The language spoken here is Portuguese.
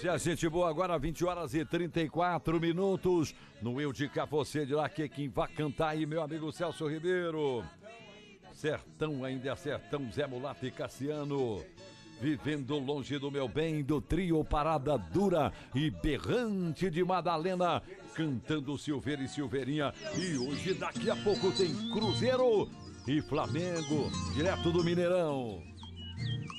Esse é a gente boa, agora 20 horas e 34 minutos. No Eu de Cá, você de lá, que quem vai cantar aí, meu amigo Celso Ribeiro. Sertão ainda é sertão, Zé Mulato e Cassiano. Vivendo longe do meu bem, do trio Parada Dura e Berrante de Madalena, cantando Silveira e Silveirinha. E hoje, daqui a pouco, tem Cruzeiro e Flamengo, direto do Mineirão.